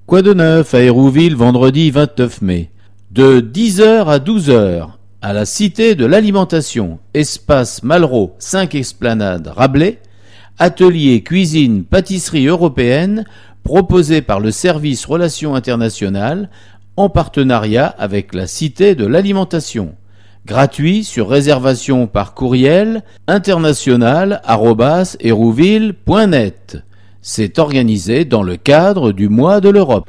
Quoi de neuf à Hérouville vendredi 29 mai? De 10h à 12h, à la Cité de l'Alimentation, espace Malraux, 5 esplanades Rabelais, atelier cuisine pâtisserie européenne proposé par le service Relations internationales en partenariat avec la Cité de l'Alimentation. Gratuit sur réservation par courriel international@hérouville.net. C'est organisé dans le cadre du Mois de l'Europe.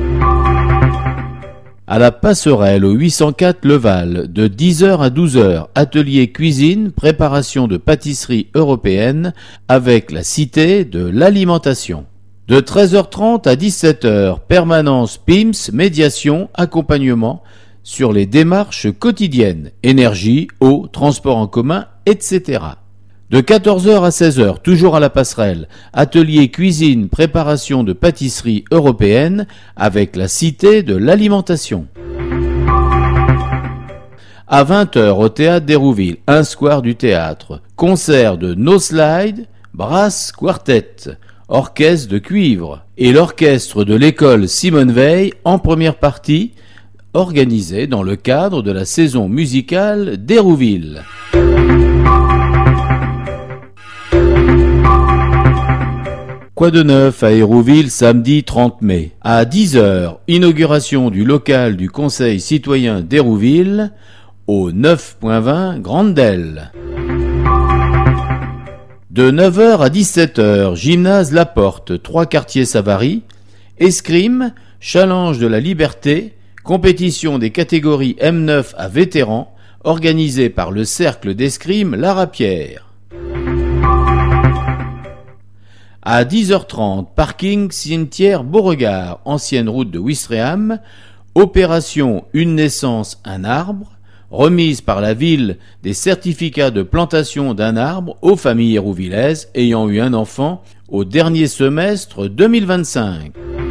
À la Passerelle au 804 Leval, de 10h à 12h, atelier cuisine, préparation de pâtisserie européenne avec la Cité de l'Alimentation. De 13h30 à 17h, permanence PIMS, médiation, accompagnement sur les démarches quotidiennes, énergie, eau, transport en commun, etc. De 14h à 16h, toujours à la Passerelle, atelier cuisine, préparation de pâtisserie européenne avec la Cité de l'Alimentation. À 20h au Théâtre d'Hérouville, un square du théâtre, concert de No Slide, Brass Quartet, orchestre de cuivre, et l'orchestre de l'école Simone Veil en première partie, organisé dans le cadre de la saison musicale d'Hérouville. Quoi de neuf à Hérouville samedi 30 mai? À 10h, inauguration du local du Conseil citoyen d'Hérouville au 9.20 Grandelle. De 9h à 17h, gymnase La Porte, 3 quartiers Savary, escrime, challenge de la liberté, compétition des catégories M9 à vétérans, organisée par le cercle d'escrime La Rapierre. À 10h30, parking cimetière Beauregard, ancienne route de Ouistreham, opération Une naissance, un arbre, remise par la ville des certificats de plantation d'un arbre aux familles hérouvillaises ayant eu un enfant au dernier semestre 2025.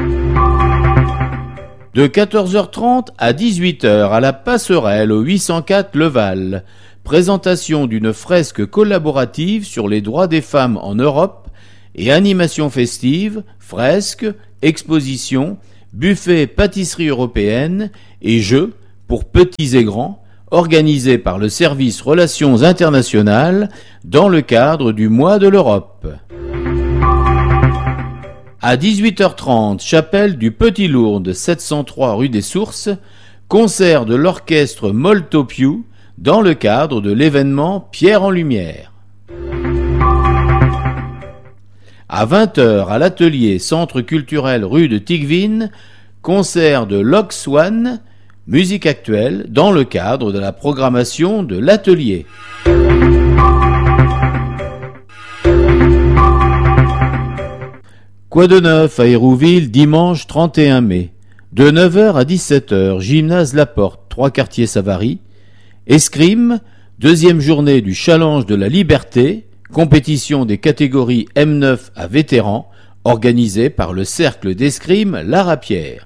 De 14h30 à 18h à la Passerelle au 804 Leval, présentation d'une fresque collaborative sur les droits des femmes en Europe et animation festive, fresques, expositions, buffet pâtisserie européenne et jeux pour petits et grands, organisés par le service Relations internationales dans le cadre du Mois de l'Europe. À 18h30, chapelle du Petit Lourdes, 703 rue des Sources, concert de l'orchestre Moltopiu dans le cadre de l'événement Pierre en Lumière. À 20h, à l'atelier Centre culturel rue de Tigvin, concert de Lox One, musique actuelle, dans le cadre de la programmation de l'atelier. Quoi de neuf à Hérouville dimanche 31 mai? De 9h à 17h, gymnase La Porte, 3 quartiers Savary, escrime, deuxième journée du challenge de la liberté, compétition des catégories M9 à vétérans, organisée par le cercle d'escrime La Rapierre.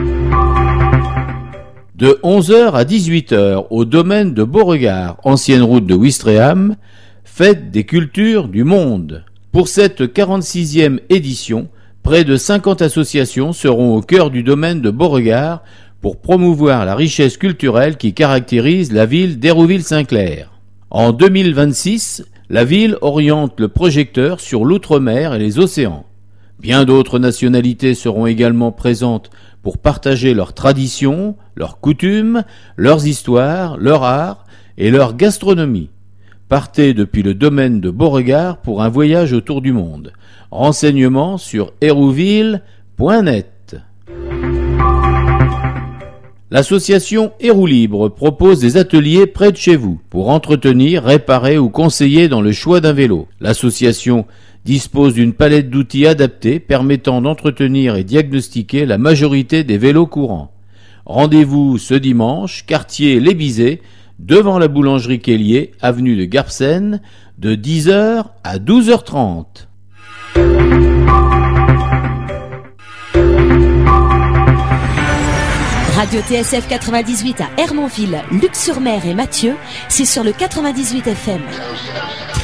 De 11h à 18h, au domaine de Beauregard, ancienne route de Ouistreham, fête des cultures du monde. Pour cette 46e édition, près de 50 associations seront au cœur du domaine de Beauregard pour promouvoir la richesse culturelle qui caractérise la ville d'Hérouville-Saint-Clair. En 2026, la ville oriente le projecteur sur l'outre-mer et les océans. Bien d'autres nationalités seront également présentes pour partager leurs traditions, leurs coutumes, leurs histoires, leur art et leur gastronomie. Partez depuis le domaine de Beauregard pour un voyage autour du monde. Renseignements sur hérouville.net. L'association Hérou Libre propose des ateliers près de chez vous pour entretenir, réparer ou conseiller dans le choix d'un vélo. L'association dispose d'une palette d'outils adaptés permettant d'entretenir et diagnostiquer la majorité des vélos courants. Rendez-vous ce dimanche, quartier Les Bizets, devant la boulangerie Kellier, avenue de Garbsen, de 10h à 12h30. Radio TSF 98 à Hermonville, Luc-sur-Mer et Mathieu, c'est sur le 98 FM.